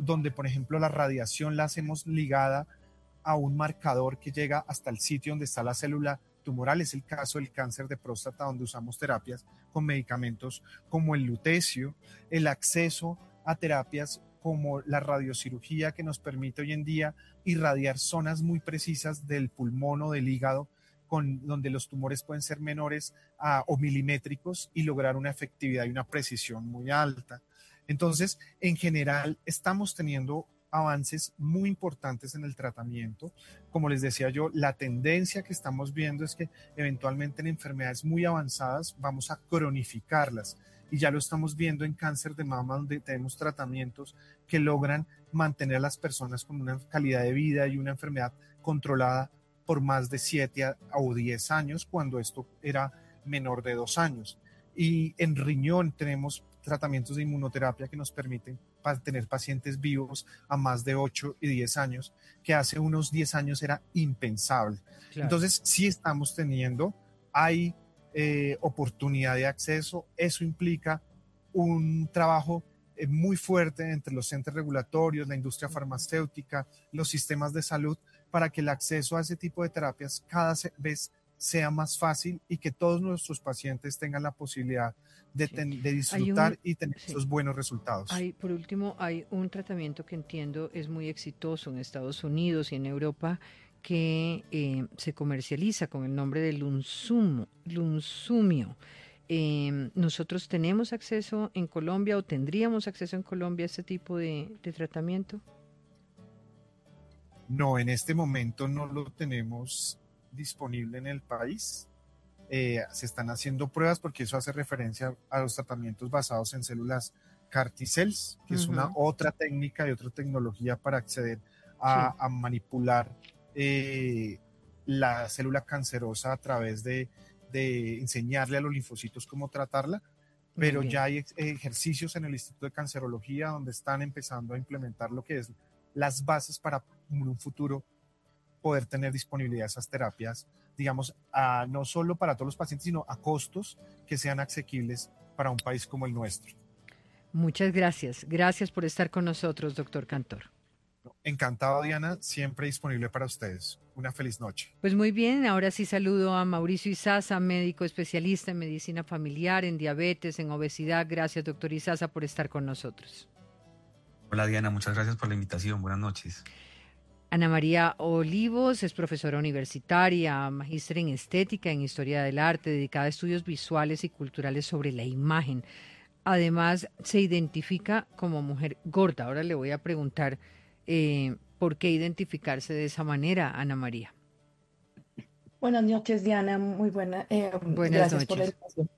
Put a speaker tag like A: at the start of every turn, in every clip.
A: donde, por ejemplo, la radiación la hacemos ligada a un marcador que llega hasta el sitio donde está la célula tumoral. Es el caso del cáncer de próstata, donde usamos terapias con medicamentos como el lutecio, el acceso a terapias como la radiocirugía, que nos permite hoy en día irradiar zonas muy precisas del pulmón o del hígado, donde los tumores pueden ser menores o milimétricos y lograr una efectividad y una precisión muy alta. Entonces, en general, estamos teniendo avances muy importantes en el tratamiento. Como les decía yo, la tendencia que estamos viendo es que eventualmente en enfermedades muy avanzadas vamos a cronificarlas. Y ya lo estamos viendo en cáncer de mama, donde tenemos tratamientos que logran mantener a las personas con una calidad de vida y una enfermedad controlada por más de 7 o 10 años, cuando esto era menor de 2 años. Y en riñón tenemos tratamientos de inmunoterapia que nos permiten tener pacientes vivos a más de 8 y 10 años, que hace unos 10 años era impensable.
B: Claro.
A: Entonces, sí estamos teniendo, hay oportunidad de acceso. Eso implica un trabajo muy fuerte entre los entes regulatorios, la industria farmacéutica, los sistemas de salud, para que el acceso a ese tipo de terapias cada vez sea más fácil y que todos nuestros pacientes tengan la posibilidad de disfrutar y tener esos buenos resultados.
B: Por último, hay un tratamiento que entiendo es muy exitoso en Estados Unidos y en Europa, que se comercializa con el nombre de Lunsumio. ¿Nosotros tenemos acceso en Colombia o tendríamos acceso en Colombia a este tipo de tratamiento?
A: No, en este momento no lo tenemos disponible en el país. Se están haciendo pruebas, porque eso hace referencia a los tratamientos basados en células CAR T-cells, que es una otra técnica y otra tecnología para acceder a manipular la célula cancerosa a través de enseñarle a los linfocitos cómo tratarla, pero ya hay ejercicios en el Instituto de Cancerología donde están empezando a implementar lo que es las bases para en un futuro poder tener disponibilidad de esas terapias, digamos, no solo para todos los pacientes, sino a costos que sean asequibles para un país como el nuestro.
B: Muchas gracias. Gracias por estar con nosotros, doctor Cantor.
A: Encantado, Diana, siempre disponible para ustedes. Una feliz noche.
B: Pues muy bien, ahora sí saludo a Mauricio Izaza, médico especialista en medicina familiar, en diabetes, en obesidad. Gracias, doctor Izaza, por estar con nosotros.
C: Hola, Diana, muchas gracias por la invitación. Buenas noches.
B: Ana María Olivos es profesora universitaria, magíster en estética, en historia del arte, dedicada a estudios visuales y culturales sobre la imagen. Además, se identifica como mujer gorda. Ahora le voy a preguntar por qué identificarse de esa manera, Ana María.
D: Buenas noches, Diana. Muy buena.
B: Buenas
D: gracias
B: noches.
D: por la invitación.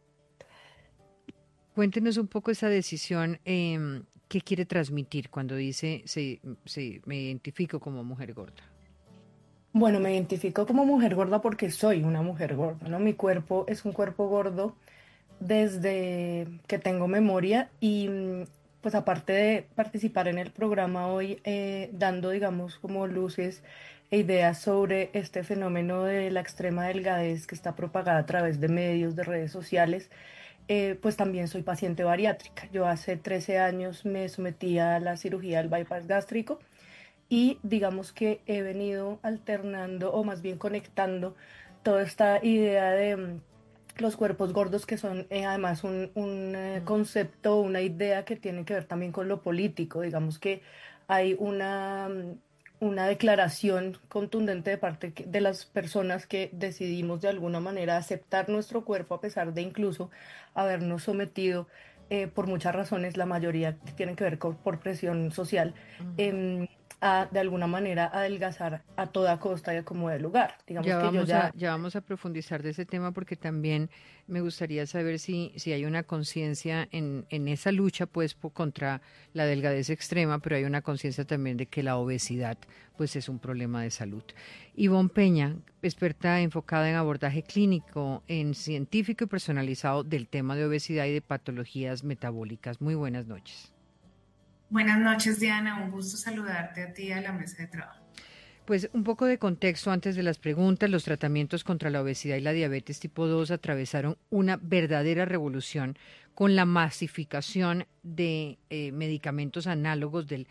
B: Cuéntenos un poco esa decisión. ¿Qué quiere transmitir cuando dice me identifico como mujer gorda?
D: Bueno, me identifico como mujer gorda porque soy una mujer gorda, ¿no? Mi cuerpo es un cuerpo gordo desde que tengo memoria y pues aparte de participar en el programa hoy, dando, digamos, como luces e ideas sobre este fenómeno de la extrema delgadez que está propagada a través de medios, de redes sociales, pues también soy paciente bariátrica. Yo hace 13 años me sometí a la cirugía del bypass gástrico y digamos que he venido alternando o más bien conectando toda esta idea de los cuerpos gordos, que son además un concepto, una idea que tiene que ver también con lo político. Digamos que hay una declaración contundente de parte de las personas que decidimos de alguna manera aceptar nuestro cuerpo a pesar de incluso habernos sometido por muchas razones, la mayoría tienen que ver por presión social, a de alguna manera adelgazar a toda costa y como de lugar. Digamos
B: Ya vamos a profundizar de ese tema, porque también me gustaría saber si hay una conciencia en esa lucha pues contra la delgadez extrema, pero hay una conciencia también de que la obesidad pues es un problema de salud. Ivonne Peña, experta enfocada en abordaje clínico, en científico y personalizado del tema de obesidad y de patologías metabólicas. Muy buenas noches.
E: Buenas noches, Diana. Un gusto saludarte a ti y a la mesa de trabajo.
B: Pues un poco de contexto antes de las preguntas. Los tratamientos contra la obesidad y la diabetes tipo 2 atravesaron una verdadera revolución con la masificación de medicamentos análogos del